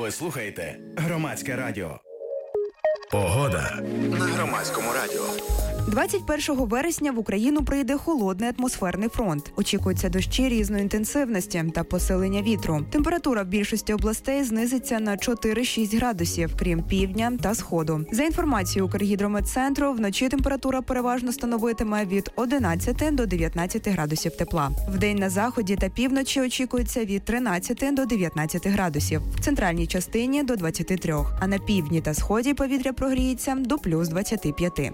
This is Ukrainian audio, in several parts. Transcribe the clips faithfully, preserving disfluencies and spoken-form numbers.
Ви слухаєте Громадське радіо. Погода на Громадському радіо. двадцять першого вересня в Україну прийде холодний атмосферний фронт. Очікуються дощі різної інтенсивності та посилення вітру. Температура в більшості областей знизиться на чотири-шість градусів, крім півдня та сходу. За інформацією Укргідрометцентру, вночі температура переважно становитиме від одинадцяти до дев'ятнадцяти градусів тепла. Вдень на заході та півночі очікується від тринадцяти до дев'ятнадцяти градусів. В центральній частині – до двадцяти трьох, а на півдні та сході повітря прогріється до плюс двадцяти п'яти.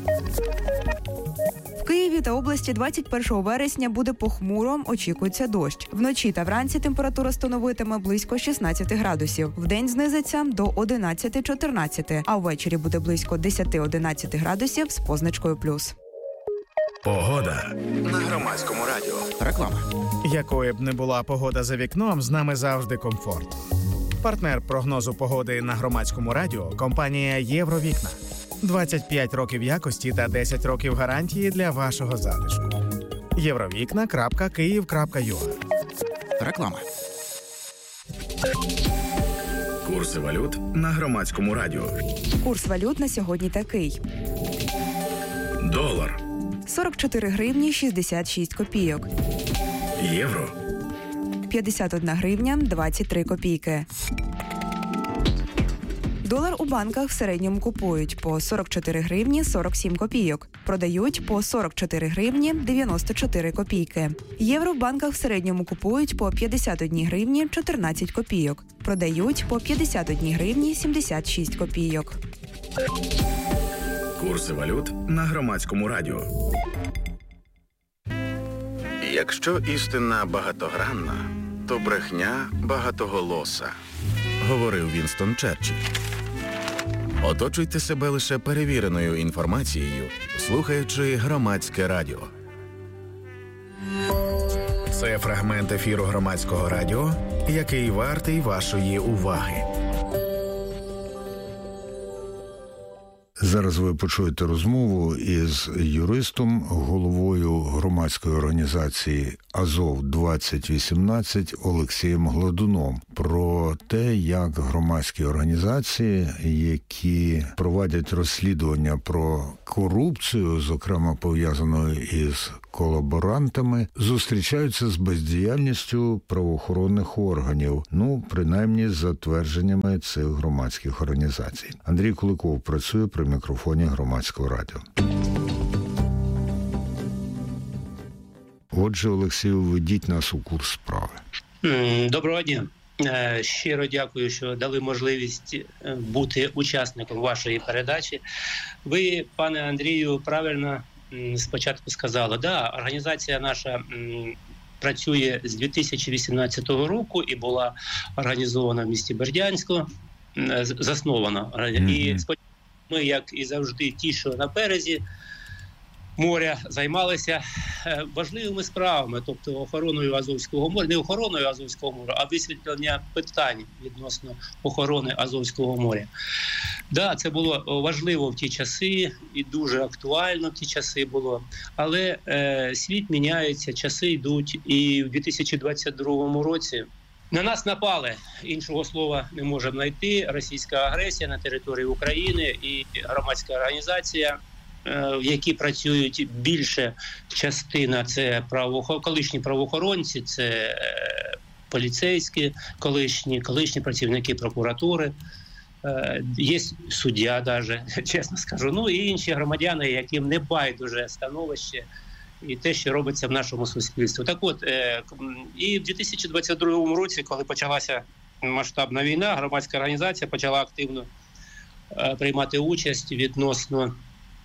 В Києві та області двадцять першого вересня буде похмуро, очікується дощ. Вночі та вранці температура становитиме близько шістнадцяти градусів. Вдень знизиться до одинадцяти-чотирнадцяти, а ввечері буде близько десяти-одинадцяти градусів з позначкою плюс. Погода на Громадському радіо. Реклама. Якою б не була погода за вікном, з нами завжди комфорт. Партнер прогнозу погоди на Громадському радіо – компанія «Євровікна». двадцять п'ять років якості та десять років гарантії для вашого затишку. євровікна крапка київ крапка ю а. Реклама. Курси валют на Громадському радіо. Курс валют на сьогодні такий. Долар. сорок чотири гривні шістдесят шість копійок. Євро. п'ятдесят одна гривня двадцять три копійки. Долар у банках в середньому купують по сорок чотири гривні сорок сім копійок. Продають по сорок чотири гривні дев'яносто чотири копійки. Євро в банках в середньому купують по п'ятдесят одна гривні чотирнадцять копійок. Продають по п'ятдесят одна гривні сімдесят шість копійок. Курси валют на Громадському радіо. Якщо істина багатогранна, то брехня багатоголоса, говорив Вінстон Черчилль. Оточуйте себе лише перевіреною інформацією, слухаючи Громадське радіо. Це фрагмент ефіру Громадського радіо, який вартий вашої уваги. Зараз ви почуєте розмову із юристом, головою громадської організації «Азов двадцять вісімнадцять» Олексієм Гладуном про те, як громадські організації, які проводять розслідування про корупцію, зокрема пов'язану із колаборантами, зустрічаються з бездіяльністю правоохоронних органів, ну, принаймні, за твердженнями цих громадських організацій. Андрій Куликов працює при мікрофоні Громадського радіо. Отже, Олексію, ведіть нас у курс справи. Доброго дня. Щиро дякую, що дали можливість бути учасником вашої передачі. Ви, пане Андрію, правильно спочатку сказали, да, організація наша працює з дві тисячі вісімнадцятого року і була організована в місті Бердянську, заснована. Mm-hmm. І ми, як і завжди, ті, що на березі моря, займалися важливими справами, тобто охороною Азовського моря, не охороною Азовського моря, а висвітлення питань відносно охорони Азовського моря. Да, це було важливо в ті часи і дуже актуально в ті часи було, але е, світ міняється, часи йдуть, і в дві тисячі двадцять другому році на нас напали, іншого слова не можемо знайти, російська агресія на території України і громадська організація, в які працюють більше частина, це право, колишні правоохоронці, це поліцейські, колишні, колишні працівники прокуратури, є суддя навіть, чесно скажу, ну і інші громадяни, яким не байдуже становище і те, що робиться в нашому суспільстві. Так от, і в дві тисячі двадцять другому році, коли почалася масштабна війна, громадська організація почала активно приймати участь відносно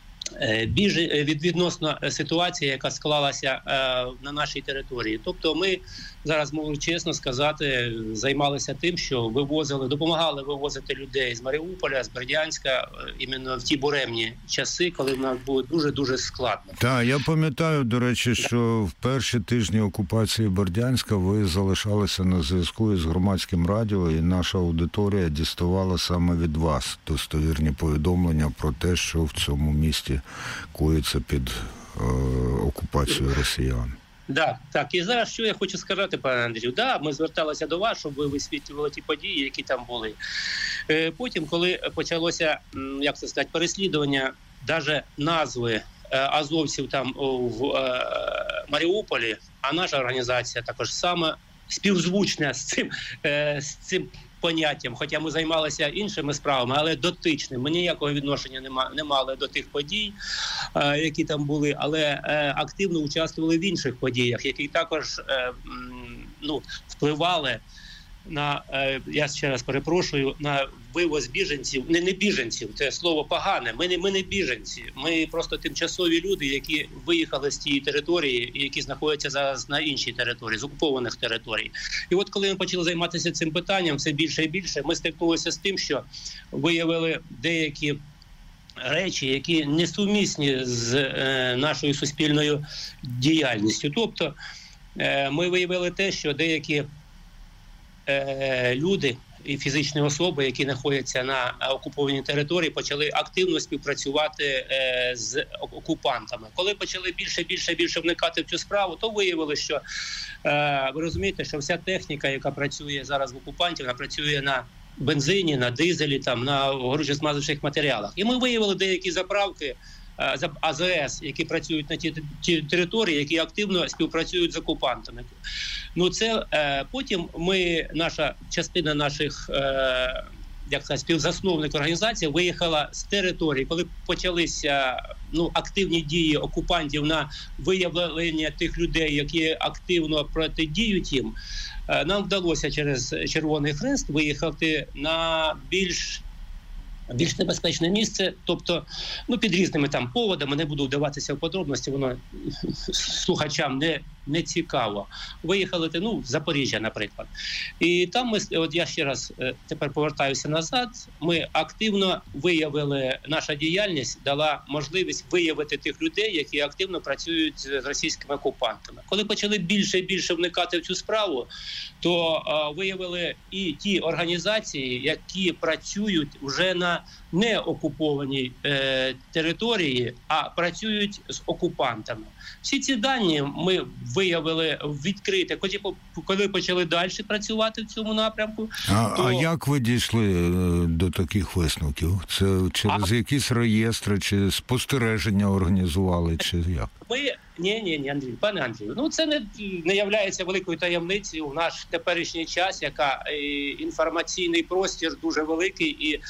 від відносно ситуації, яка склалася е, на нашій території. Тобто ми зараз, можу чесно сказати, займалися тим, що вивозили, допомагали вивозити людей з Маріуполя, з Бердянська, іменно в ті буремні часи, коли в нас було дуже-дуже складно. Так, я пам'ятаю, до речі, що в перші тижні окупації Бердянська ви залишалися на зв'язку із Громадським радіо, і наша аудиторія діставала саме від вас достовірні повідомлення про те, що в цьому місті коїться під е, окупацією росіян. Так, так. І зараз що я хочу сказати, пане Андрію. Да, ми зверталися до вас, щоб ви висвітлювали ті події, які там були. Потім, коли почалося, як це сказати, переслідування, навіть назви азовців там в Маріуполі, а наша організація також саме співзвучна з цим, з цим поняттям, хоча ми займалися іншими справами, але дотичним. Ми ніякого відношення не, ма, не мали до тих подій, е, які там були, але е, активно участвували в інших подіях, які також е, ну, впливали на, е, я ще раз перепрошую, на вивоз біженців, не, не біженців, це слово погане, ми не, ми не біженці, ми просто тимчасові люди, які виїхали з тієї території і які знаходяться зараз на іншій території, з окупованих територій. І от коли ми почали займатися цим питанням все більше і більше, ми стикнулися з тим, що виявили деякі речі, які несумісні з е, нашою суспільною діяльністю. Тобто е, ми виявили те, що деякі люди і фізичні особи, які знаходяться на окупованій території, почали активно співпрацювати з окупантами. Коли почали більше, більше, більше вникати в цю справу, то виявили, що, ви розумієте, що вся техніка, яка працює зараз в окупантів, вона працює на бензині, на дизелі, там, на горюче-смазочних матеріалах. І ми виявили деякі заправки А З С, які працюють на ті, ті території, які активно співпрацюють з окупантами. Ну це е, потім ми, наша частина наших е, як сказати, співзасновник організації виїхала з території, коли почалися ну активні дії окупантів на виявлення тих людей, які активно протидіють їм. Е, нам вдалося через Червоний Хрест виїхати на більш більш небезпечне місце, тобто, ну, під різними там поводами, не буду вдаватися в подробності, воно слухачам не, не цікаво. Виїхали, ну, в Запоріжжя, наприклад. І там ми, от я ще раз тепер повертаюся назад, ми активно виявили, наша діяльність дала можливість виявити тих людей, які активно працюють з російськими окупантами. Коли почали більше і більше вникати в цю справу, то а, виявили і ті організації, які працюють вже на неокупованій е, території, а працюють з окупантами. Всі ці дані ми виявили відкрити, коли, коли почали далі працювати в цьому напрямку. А, то... а як ви дійшли до таких висновків? Це через а... якісь реєстри, чи спостереження організували, чи як? Ми... Ні, ні, ні, Андрій, пане Андрію, ну це не, не являється великою таємницею в наш теперішній час, яка е, інформаційний простір дуже великий і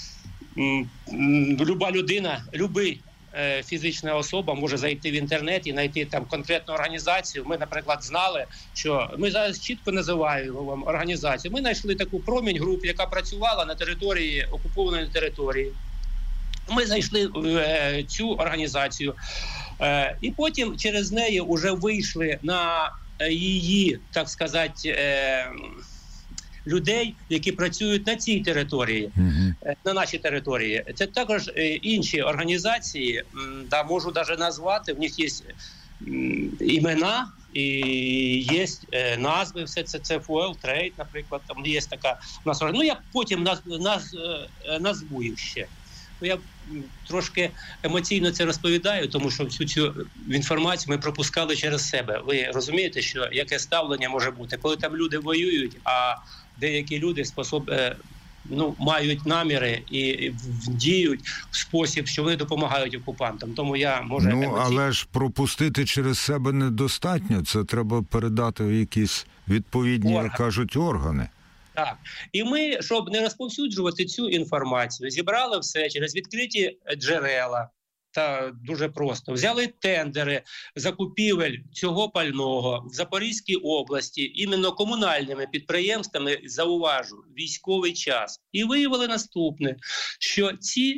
м, м, люба людина, любий е, фізична особа може зайти в інтернет і знайти там конкретну організацію. Ми, наприклад, знали, що ми зараз чітко називаємо вам організацію. Ми знайшли таку промінь груп, яка працювала на території, окупованої території. Ми знайшли е, цю організацію. Е, і потім через неї вже вийшли на її, так сказати, е, людей, які працюють на цій території, mm-hmm. е, на нашій території. Це також е, інші організації, м, да, можу навіть назвати, в них є м, імена і є е, назви, все це, це Fuel Trade, наприклад, там є така у нас, ну я потім наз, наз, е, назву їх ще. Я трошки емоційно це розповідаю, тому що всю цю інформацію ми пропускали через себе. Ви розумієте, що яке ставлення може бути, коли там люди воюють, а деякі люди способ, ну, мають наміри і діють в спосіб, що вони допомагають окупантам. Тому я може ну, емоційно... але ж пропустити через себе недостатньо. Це треба передати в якісь відповідні, як кажуть, органи. Так. І ми, щоб не розповсюджувати цю інформацію, зібрали все через відкриті джерела. Та дуже просто. Взяли тендери закупівель цього пального в Запорізькій області іменно комунальними підприємствами, зауважу, військовий час. І виявили наступне, що ці,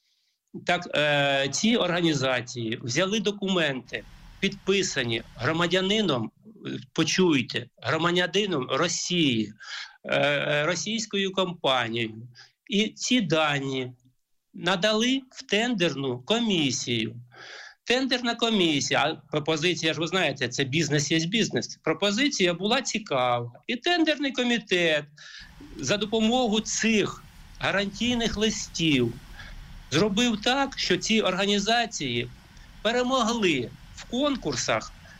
так, е, ці організації взяли документи, підписані громадянином, почуйте, громадянином Росії, е, російською компанією. І ці дані надали в тендерну комісію. Тендерна комісія, а пропозиція, ж ви знаєте, це бізнес є бізнес. Пропозиція була цікава. І тендерний комітет за допомогою цих гарантійних листів зробив так, що ці організації перемогли в конкурсах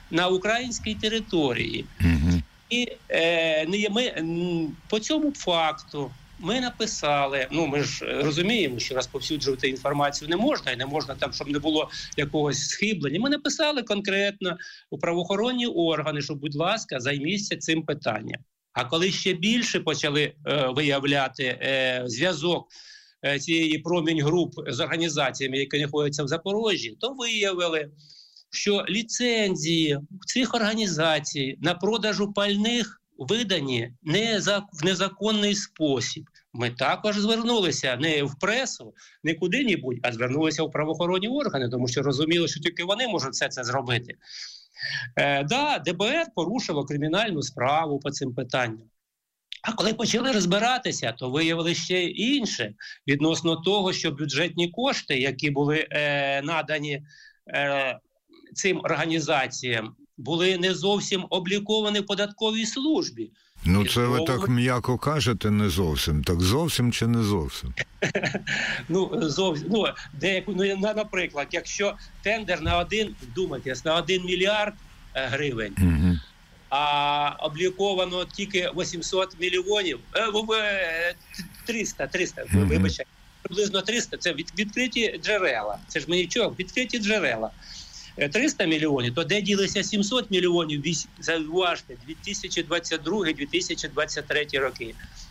на українській території. Угу. І е, ми по цьому факту ми написали, ну ми ж розуміємо, що розповсюджувати інформацію не можна, і не можна там, щоб не було якогось схиблення. Ми написали конкретно у правоохоронні органи, що, будь ласка, займіться цим питанням. А коли ще більше почали е, виявляти е, зв'язок е, цієї промінь-груп з організаціями, які знаходяться в Запоріжжі, то виявили, що ліцензії цих організацій на продажу пальних видані не за, в незаконний спосіб. Ми також звернулися не в пресу, не куди-небудь, а звернулися в правоохоронні органи, тому що розуміли, що тільки вони можуть все це зробити. Е, да, ДБР порушило кримінальну справу по цим питанням. А коли почали розбиратися, то виявили ще інше відносно того, що бюджетні кошти, які були е, надані е, цим організаціям, були не зовсім обліковані в податковій службі. Ну, це ви так м'яко кажете, не зовсім. Так зовсім чи не зовсім? Ну, зовсім. Ну, деяку, ну, наприклад, якщо тендер на один, вдумайтесь, на один мільярд гривень, угу. а обліковано тільки вісімсот мільйонів, е, триста, триста, угу. вибачайте, приблизно триста, це від, відкриті джерела. Це ж ми нічого, відкриті джерела. триста мільйонів, то де ділися сімсот мільйонів, зауважте, дві тисячі двадцять другий - дві тисячі двадцять третій роки.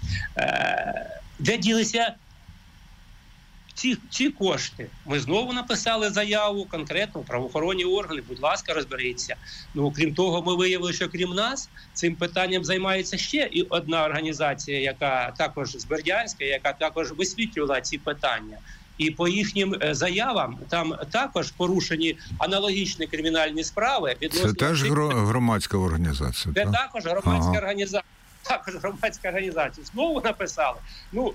Де ділися ці, ці кошти? Ми знову написали заяву конкретно в правоохоронні органи, будь ласка, розберіться. Ну, крім того, ми виявили, що крім нас, цим питанням займається ще і одна організація, яка також з Бердянська, яка також висвітлювала ці питання. І по їхнім заявам там також порушені аналогічні кримінальні справи. Це теж цих... громадська організація? Це так? також громадська ага. організація. Також громадська організація. Знову написали. Ну,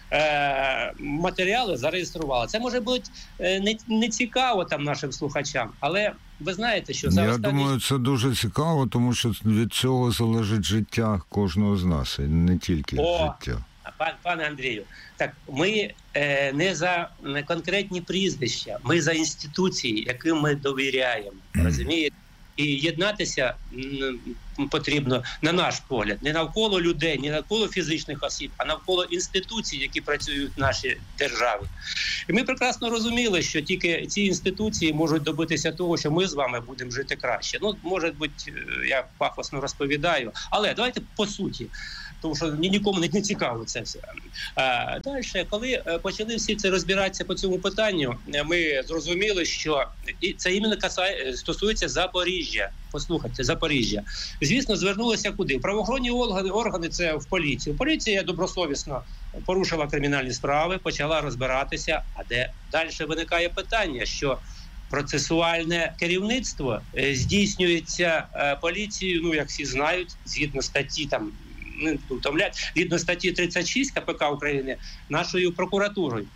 е- матеріали зареєстрували. Це може бути е- не, не цікаво там нашим слухачам, але ви знаєте, що за Я останні... думаю, це дуже цікаво, тому що від цього залежить життя кожного з нас, і не тільки О, життя. Пан, пане Андрію, так ми е, не за не конкретні прізвища, ми за інституції, яким ми довіряємо, mm. розумієте? І єднатися м, потрібно, на наш погляд, не навколо людей, не навколо фізичних осіб, а навколо інституцій, які працюють в нашій державі. І ми прекрасно розуміли, що тільки ці інституції можуть добитися того, що ми з вами будемо жити краще. Ну, може бути, я пафосно розповідаю, але давайте по суті. Тому що нікому не цікаво це все. А, далі, коли почали всі це розбиратися по цьому питанню, ми зрозуміли, що і це іменно касає, стосується Запоріжжя. Послухайте, Запоріжжя. Звісно, звернулися куди? Правоохоронні органи, органи це в поліцію. Поліція добросовісно порушила кримінальні справи, почала розбиратися. А де далі виникає питання, що процесуальне керівництво здійснюється поліцією, ну, як всі знають, згідно статті там, не утомлять, згідно статті тридцять шість ка пе ка України, нашою прокуратурою.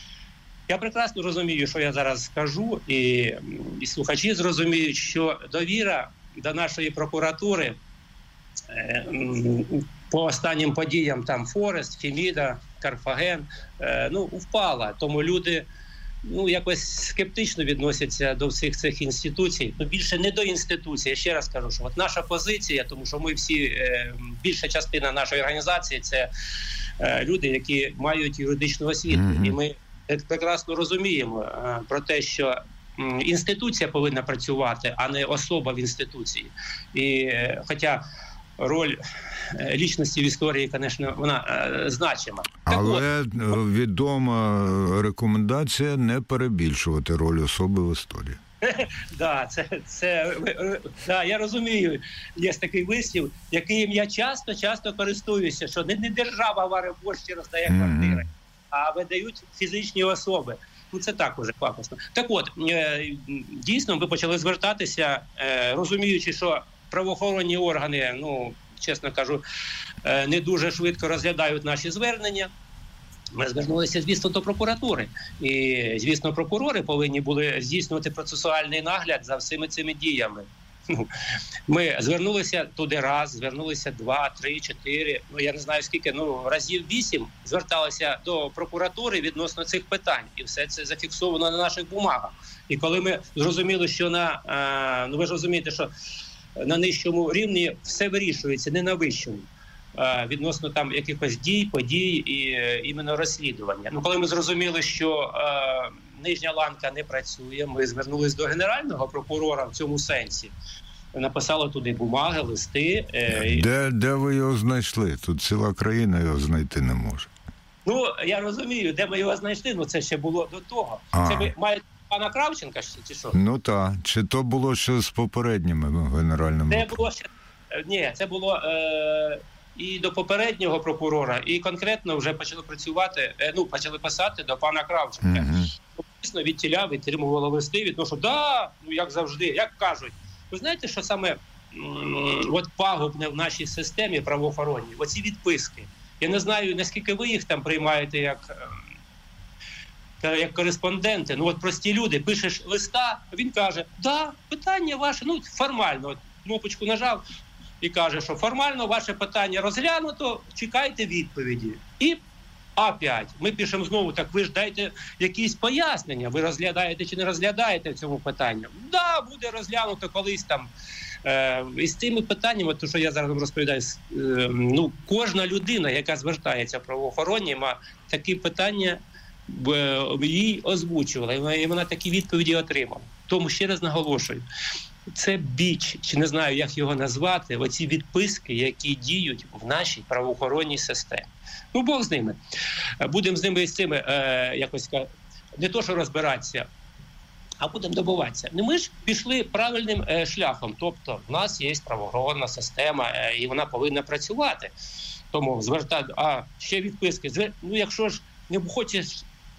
Я прекрасно розумію, що я зараз скажу, і, і слухачі зрозуміють, що довіра до нашої прокуратури е, по останнім подіям, там Форест, Феміда, Карфаген, е, ну, впала. Тому люди ну, якось скептично відносяться до всіх цих інституцій. Ну, більше не до інституцій. Я ще раз кажу, що от наша позиція, тому що ми всі, е, більша частина нашої організації – це е, люди, які мають юридичну освіту. Mm-hmm. І ми прекрасно розуміємо е, про те, що м, інституція повинна працювати, а не особа в інституції. І е, хоча роль лічності в історії, звісно, вона е, значима. Але от, відома рекомендація не перебільшувати роль особи в історії. Да, це, це, да, я розумію, є такий вислів, яким я часто-часто користуюся, що не, не держава варить борщ чи роздає квартири, mm-hmm. а видають фізичні особи. Ну, це так уже пафосно. Так от, е, дійсно, ви почали звертатися, е, розуміючи, що правоохоронні органи, ну, чесно кажу, не дуже швидко розглядають наші звернення. Ми звернулися, звісно, до прокуратури. І, звісно, прокурори повинні були здійснювати процесуальний нагляд за всіми цими діями. Ми звернулися туди раз, звернулися два, три, чотири, ну, я не знаю скільки, ну, разів вісім зверталися до прокуратури відносно цих питань. І все це зафіксовано на наших бумагах. І коли ми зрозуміли, що на, ну, ви ж розумієте, що на нижчому рівні все вирішується, не на вищому. Відносно там якихось дій, подій і е, іменно розслідування. Ну, коли ми зрозуміли, що е, нижня ланка не працює, ми звернулись до генерального прокурора в цьому сенсі. Написали туди бумаги, листи. Е, де, де ви його знайшли? Тут ціла країна його знайти не може. Ну, я розумію, де ми його знайшли, ну це ще було до того. А. Це ви маєте пана Кравченка чи що? Ну так. Чи то було ще з попередніми генеральними? Це було ще... Ні, це було... Е... І до попереднього прокурора, і конкретно вже почали працювати, ну, почали писати до пана Кравченка. Uh-huh. Дійсно, від тіля відтримували листи, відношу, да, ну, як завжди, як кажуть. Ви знаєте, що саме м- от пагубне в нашій системі правоохоронній? Оці відписки. Я не знаю, наскільки ви їх там приймаєте як, як кореспонденти. Ну, от прості люди, пишеш листа, він каже, да, питання ваше, ну, формально, от, кнопочку нажав, і каже, що формально ваше питання розглянуто, чекайте відповіді. І опять ми пишемо знову, так ви ж дайте якісь пояснення, ви розглядаєте чи не розглядаєте в цьому питанні. Да, буде розглянуто колись там. Е, і з цими питаннями, то, що я зараз вам розповідаю, е, ну, кожна людина, яка звертається в правоохоронні, має такі питання, е, їй озвучувала, і вона такі відповіді отримала. Тому ще раз наголошую, це біч, чи не знаю, як його назвати, оці відписки, які діють в нашій правоохоронній системі. Ну, Бог з ними. Будемо з ними і з цими е, якось не то, що розбиратися, а будемо добуватися. Ну, ми ж пішли правильним е, шляхом. Тобто, в нас є правоохоронна система, е, і вона повинна працювати. Тому звертати, а ще відписки. Звер... Ну, якщо ж не хочеш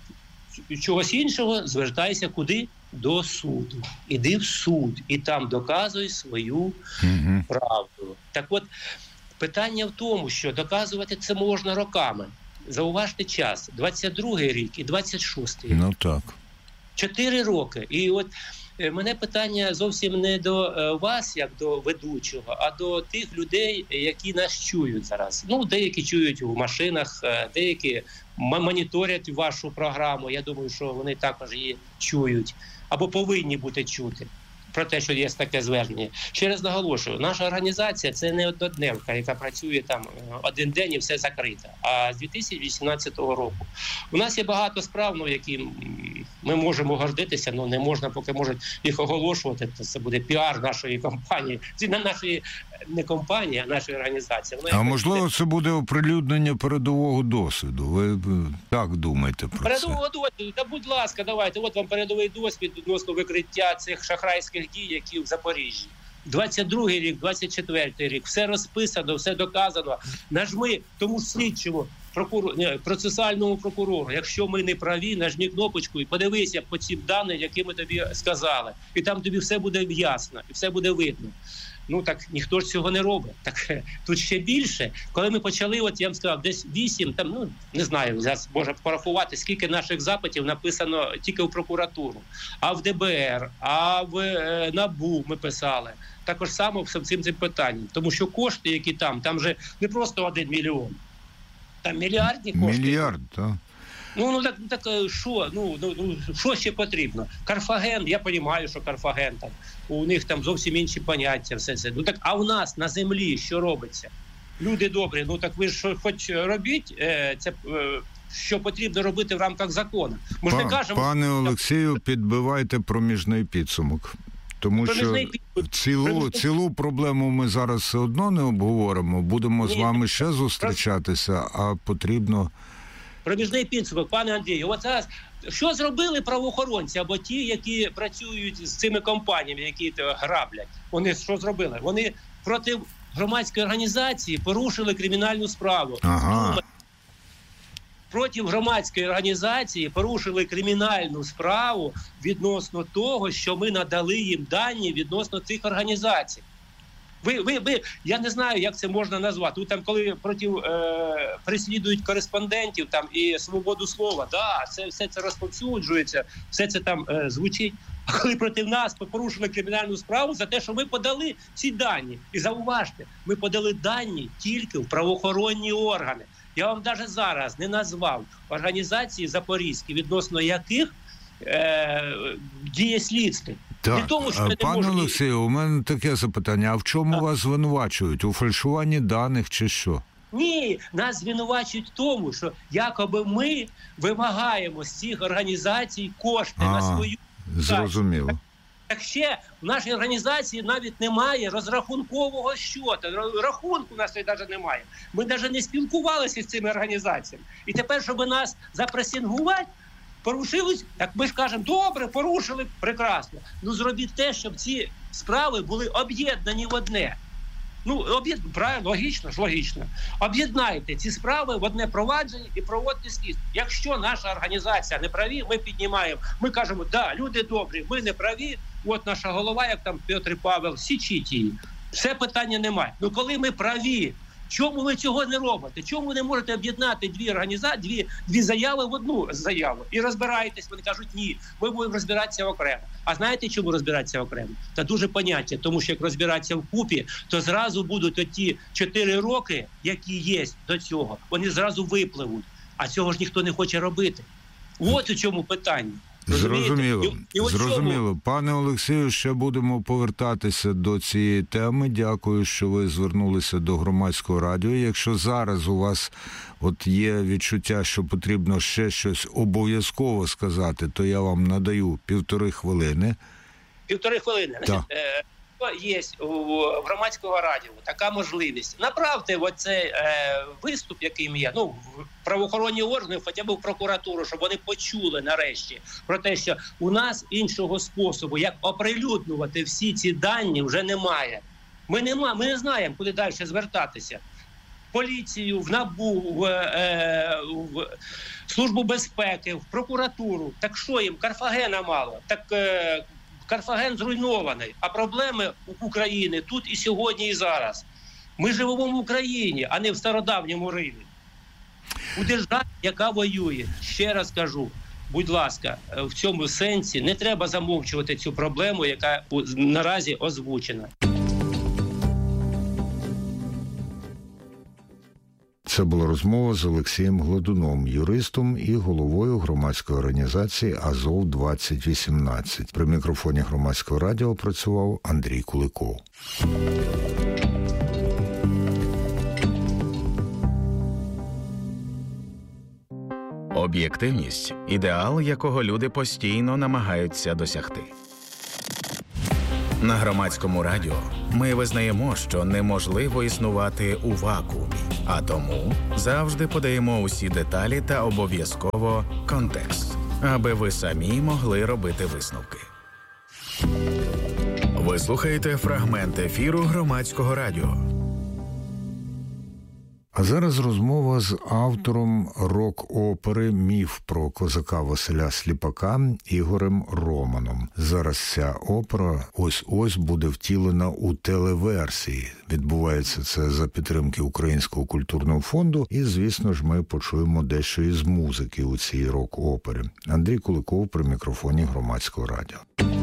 чогось іншого, звертайся куди? До суду. Іди в суд і там доказуй свою mm-hmm. правду. Так от, питання в тому, що доказувати це можна роками. Зауважте час. двадцять другий рік і двадцять шостий рік. Ну так. Чотири роки. І от мене питання зовсім не до вас, як до ведучого, а до тих людей, які нас чують зараз. Ну, деякі чують у машинах, деякі моніторять вашу програму. Я думаю, що вони також її чують. Або повинні бути чути про те, що є таке звернення. Ще раз наголошую, наша організація – це не однодневка, яка працює там один день і все закрите. А з дві тисячі вісімнадцятого року у нас є багато справ, ну, які ми можемо гордитися, але не можна, поки можуть їх оголошувати. Це буде піар нашої компанії. Це не нашої не компанії, а нашої організації. Вона а можливо, це буде оприлюднення передового досвіду? Ви так думаєте про передового це? Передового досвіду? Та будь ласка, давайте. От вам передовий досвід відносно викриття цих шахрайських дій, які в Запоріжжі. двадцять другий рік, двадцять четвертий рік. Все розписано, все доказано. Нажми тому слідчому, прокурор, не, процесуальному прокурору. Якщо ми не праві, нажми кнопочку і подивися по цим даним, які ми тобі сказали. І там тобі все буде ясно, і все буде видно. Ну так ніхто ж цього не робить. Так тут ще більше. Коли ми почали, от я вам сказав, десь вісім, там, ну не знаю, зараз можна порахувати, скільки наших запитів написано тільки в прокуратуру, а в Д Б Р, а в е, НАБУ ми писали. Також само всім цим цим питанням. Тому що кошти, які там, там же не просто один мільйон, там мільярдні кошти. Мільярд, так. Ну, ну так, так що, ну, ну, ну, що ще потрібно? Карфаген, я розумію, що Карфаген, там, у них там зовсім інші поняття, все це. Ну так, а у нас на землі що робиться? Люди добрі, ну так ви ж хоч робіть, е, це, е, що потрібно робити в рамках закону. Ми ж не кажемо... Пане Олексію, підбивайте проміжний підсумок. Тому що цілу, цілу проблему ми зараз все одно не обговоримо. Будемо Ні, з вами ще зустрічатися, а потрібно... Проміжний підсумок, пане Андрію, от зараз, що зробили правоохоронці або ті, які працюють з цими компаніями, які граблять? Вони що зробили? Вони проти громадської організації порушили кримінальну справу. Ага. Проти громадської організації порушили кримінальну справу відносно того, що ми надали їм дані відносно цих організацій. Ви, ви, ви, я не знаю, як це можна назвати. Там, коли проти е, переслідують кореспондентів там і свободу слова, да, це все це розповсюджується, все це там е, звучить. А коли проти нас порушили кримінальну справу за те, що ми подали ці дані. І зауважте, ми подали дані тільки в правоохоронні органи. Я вам навіть зараз не назвав організації запорізькі, відносно яких е, діє слідство. Так, Не тому, що не пане можуть... Олексію, у мене таке запитання, а в чому так. вас звинувачують? У фальшуванні даних чи що? Ні, нас звинувачують в тому, що якоби ми вимагаємо з цих організацій кошти а, на свою... Зрозуміло. Так, так ще в нашій організації навіть немає розрахункового щоту. Рахунку у нас навіть немає. Ми навіть не спілкувалися з цими організаціями. І тепер, щоб нас запресингувати, порушились, так ми ж кажемо, добре, порушили, прекрасно. Ну зробіть те, щоб ці справи були об'єднані в одне. Ну, об'єд... правильно, логічно ж, логічно. Об'єднайте ці справи в одне провадження і проводьте слідство. Якщо наша організація не праві, ми піднімаємо, ми кажемо, да, люди добрі, ми не праві, от наша голова, як там Петр і Павел, січіть її. Все питання немає. Ну, коли ми праві, чому ви цього не робите? Чому ви не можете об'єднати дві організації, дві, дві заяви в одну заяву? І розбираєтесь, вони кажуть, ні, ми будемо розбиратися окремо. А знаєте, чому розбиратися окремо? Та дуже поняття, тому що як розбиратися вкупі, то зразу будуть оті чотири роки, які є до цього, вони зразу випливуть. А цього ж ніхто не хоче робити. От у чому питання. Зрозуміло. І, і Зрозуміло. Пане Олексію, ще будемо повертатися до цієї теми. Дякую, що ви звернулися до Громадського радіо. Якщо зараз у вас от є відчуття, що потрібно ще щось обов'язково сказати, то я вам надаю півтори хвилини. Півтори хвилини. Так. Є у Громадського радіо така можливість. Направте оцей е, виступ, який є, ну, в правоохоронні органи, хоча б в прокуратуру, щоб вони почули нарешті про те, що у нас іншого способу, як оприлюднювати всі ці дані, вже немає. Ми не, ми не знаємо, куди далі звертатися. В поліцію, в НАБУ, в, е, в Службу безпеки, в прокуратуру. Так що їм? Карфагена мало. Так... Е, Карфаген зруйнований, а проблеми у України тут і сьогодні, і зараз. Ми живемо в Україні, а не в стародавньому Римі. У державі, яка воює, ще раз кажу, будь ласка, в цьому сенсі не треба замовчувати цю проблему, яка наразі озвучена. Це була розмова з Олексієм Гладуном, юристом і головою громадської організації «Азов двадцять вісімнадцять». При мікрофоні Громадського радіо працював Андрій Куликов. Об'єктивність – ідеал, якого люди постійно намагаються досягти. На Громадському радіо ми визнаємо, що неможливо існувати у вакуумі, а тому завжди подаємо усі деталі та обов'язково контекст, аби ви самі могли робити висновки. Ви слухаєте фрагмент ефіру Громадського радіо. А зараз розмова з автором рок-опери «Міф про козака Василя Сліпака» Ігорем Романом. Зараз ця опера ось-ось буде втілена у телеверсії. Відбувається це за підтримки Українського культурного фонду. І, звісно ж, ми почуємо дещо із музики у цій рок-опері. Андрій Куликов при мікрофоні Громадського радіо.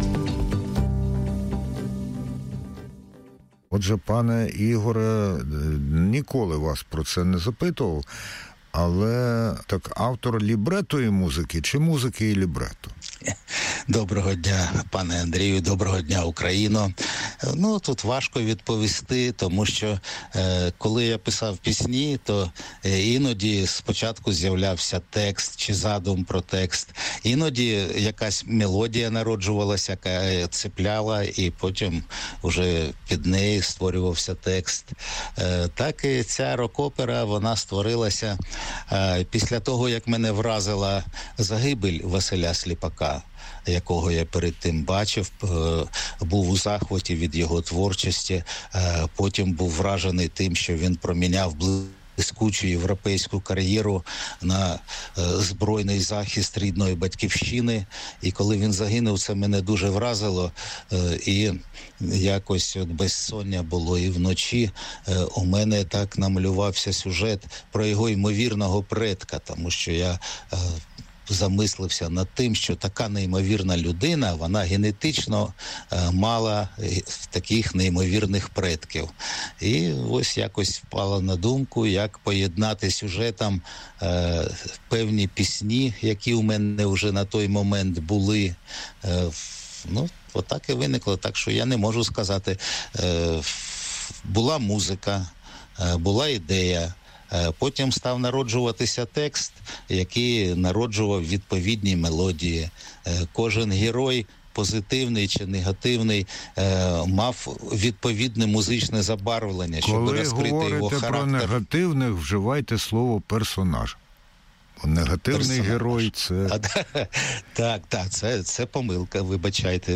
Отже, пане Ігоре, ніколи вас про це не запитував, але так автор лібретої музики чи музики і лібрето? Доброго дня, пане Андрію, доброго дня, Україно. Ну, тут важко відповісти, тому що е, коли я писав пісні, то е, іноді спочатку з'являвся текст чи задум про текст, іноді якась мелодія народжувалася, яка цепляла, і потім вже під неї створювався текст. Е, так і ця рок-опера, вона створилася е, після того, як мене вразила загибель Василя Сліпака, якого я перед тим бачив, був у захваті від його творчості, потім був вражений тим, що він проміняв блискучу європейську кар'єру на збройний захист рідної батьківщини. І коли він загинув, це мене дуже вразило. І якось от безсоння було і вночі. У мене так намалювався сюжет про його ймовірного предка, тому що я замислився над тим, що така неймовірна людина, вона генетично е, мала таких неймовірних предків. І ось якось впало на думку, як поєднати сюжетом е, певні пісні, які у мене вже на той момент були, е, Ну, отак і виникло. Так що я не можу сказати. Е, була музика, е, була ідея. Е, потім став народжуватися текст, який народжував відповідні мелодії. Е, кожен герой, позитивний чи негативний, е, мав відповідне музичне забарвлення, щоб Коли розкрити його характер. Коли говорите про негативних, вживайте слово «персонаж». Негативний персонаж. Герой – це... А, так, так, це, це помилка, вибачайте.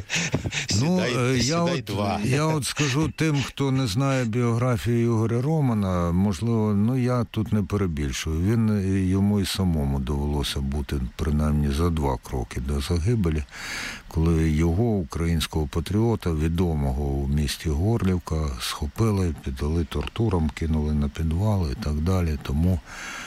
Сідай, ну, сідай я, от, два. я от скажу тим, хто не знає біографію Ігоря Романа, можливо, ну я тут не перебільшую. Він, йому і самому довелося бути принаймні за два кроки до загибелі, коли його, українського патріота, відомого у місті Горлівка, схопили, піддали тортурам, кинули на підвал і так далі. Тому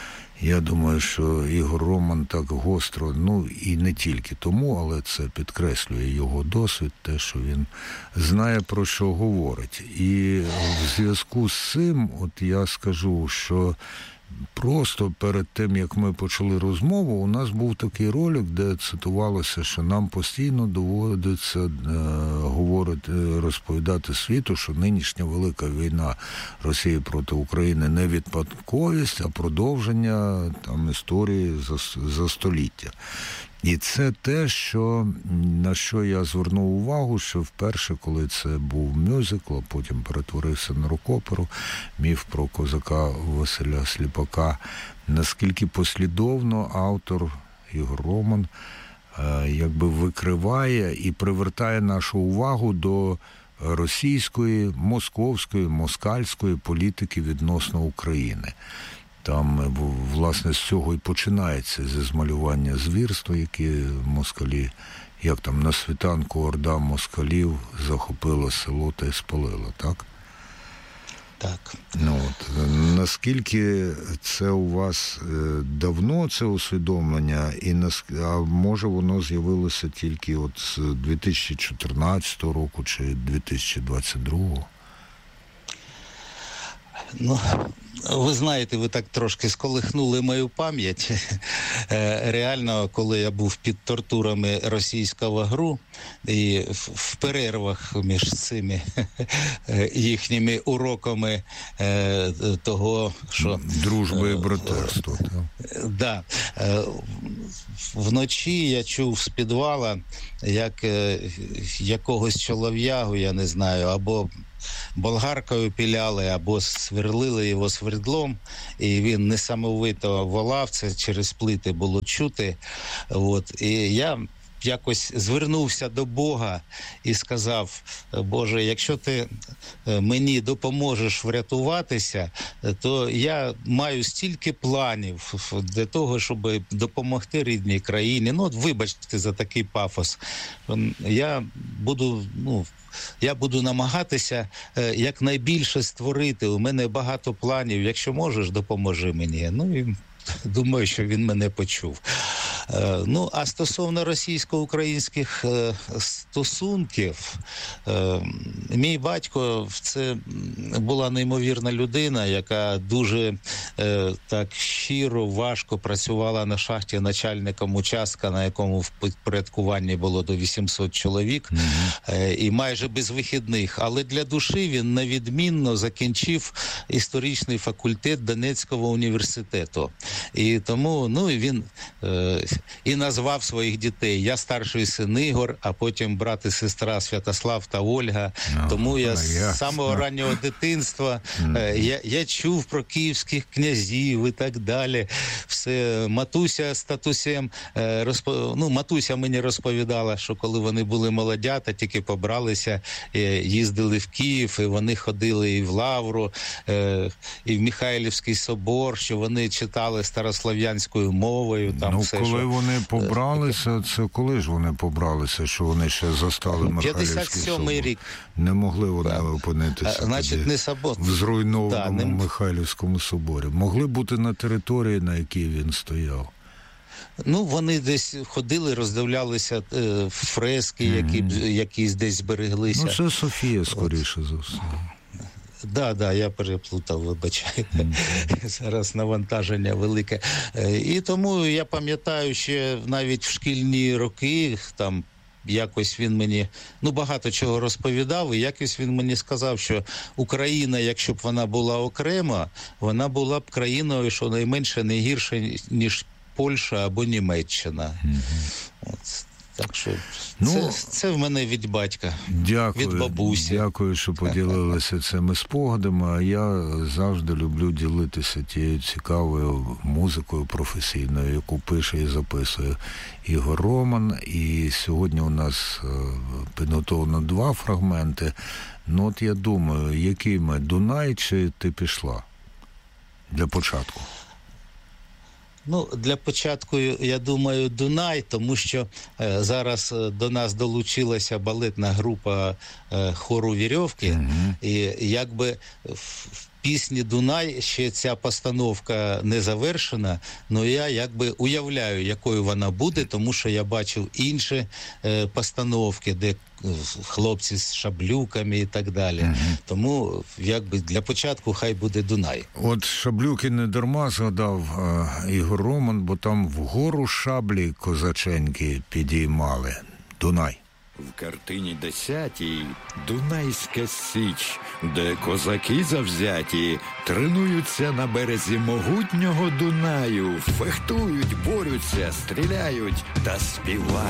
я думаю, що Ігор Роман так гостро, ну і не тільки тому, але це підкреслює його досвід, те, що він знає, про що говорить. І в зв'язку з цим, от я скажу, що просто перед тим, як ми почали розмову, у нас був такий ролик, де цитувалося, що нам постійно доводиться е, говорити, розповідати світу, що нинішня велика війна Росії проти України не випадковість, а продовження там історії за, за століття. І це те, що, на що я звернув увагу, що вперше, коли це був мюзикл, а потім перетворився на рок-оперу, міф про козака Василя Сліпака, наскільки послідовно автор Ігор Роман якби викриває і привертає нашу увагу до російської, московської, москальської політики відносно України. Там, власне, з цього і починається, зі змалювання звірства, які москалі, як там, на світанку орда москалів захопила село та й спалила, так? Так. Ну, от, наскільки це у вас давно, це усвідомлення, і а може воно з'явилося тільки от з дві тисячі чотирнадцятого року чи дві тисячі двадцять другого? Ну, ви знаєте, ви так трошки сколихнули мою пам'ять. Реально, коли я був під тортурами російського ГРУ, і в перервах між цими їхніми уроками того, що... Дружба і братерство. Так, да, вночі я чув з підвала, як якогось чолов'ягу, я не знаю, або болгаркою піляли, або сверлили його свердлом, і він несамовито волав, це через плити було чути. От. І я якось звернувся до Бога і сказав: Боже, якщо ти мені допоможеш врятуватися, то я маю стільки планів для того, щоб допомогти рідній країні. Ну, от вибачте за такий пафос. Я буду, ну, я буду намагатися якнайбільше створити. У мене багато планів. Якщо можеш, допоможи мені. Ну, і думаю, що він мене почув. Ну, а стосовно російсько-українських стосунків, мій батько – це була неймовірна людина, яка дуже так щиро, важко працювала на шахті начальником участка, на якому в підпорядкуванні було до вісімсот чоловік, mm-hmm. і майже без вихідних. Але для душі він невідмінно закінчив історичний факультет Донецького університету. І тому, ну, він е, і назвав своїх дітей. Я старший син Ігор, а потім брат і сестра Святослав та Ольга. No, тому я з самого раннього дитинства е, я, я чув про київських князів і так далі. Все, матуся з татусем, е, розпо... ну, матуся мені розповідала, що коли вони були молодята, тільки побралися, е, їздили в Київ, і вони ходили і в Лавру, е, і в Михайлівський собор, що вони читали старослов'янською мовою. Там ну, все, коли що... вони побралися, це коли ж вони побралися, що вони ще застали Михайлівський собор? п'ятдесят сьомий рік. Не могли вони так. опинитися а, значить, не собор. в зруйнованому да, не... Михайлівському соборі. Могли бути на території, на якій він стояв. Ну, вони десь ходили, роздивлялися е, фрески, mm-hmm. які, якісь десь збереглися. Ну, це Софія, скоріше за все. Так, да, да, я переплутав, вибачайте. Mm-hmm. Зараз навантаження велике. І тому я пам'ятаю, ще навіть в шкільні роки, там, якось він мені, ну, багато чого розповідав, і якось він мені сказав, що Україна, якщо б вона була окрема, вона була б країною, що найменше не гірше, ніж Польща або Німеччина. Mm-hmm. От. Так що ну, це, це в мене від батька, дякую, від бабусі. Дякую, що поділилися цими спогадами. А я завжди люблю ділитися тією цікавою музикою професійною, яку пише і записує Ігор Роман. І сьогодні у нас підготовлено два фрагменти. Ну от я думаю, якими? Дунай чи Ти пішла? Для початку. Ну, для початку, я думаю, Дунай, тому що е, зараз до нас долучилася балетна група е, хору «Вірьовки», mm-hmm. і якби в, в пісні «Дунай» ще ця постановка не завершена, але я якби уявляю, якою вона буде, тому що я бачив інші е, постановки, де хлопці з шаблюками і так далі. Mm-hmm. Тому якби для початку хай буде Дунай. От шаблюки не дарма згадав е, Ігор Роман, бо там вгору шаблі козаченьки підіймали. Дунай. В картині десятій Дунайська Січ, де козаки завзяті тренуються на березі могутнього Дунаю, фехтують, борються, стріляють та співають.